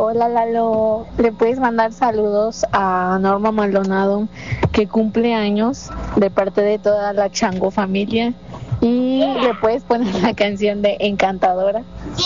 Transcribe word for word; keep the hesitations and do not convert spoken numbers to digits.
Hola Lalo, le puedes mandar saludos a Norma Maldonado que cumple años de parte de toda la Chango familia y le puedes poner la canción de Encantadora.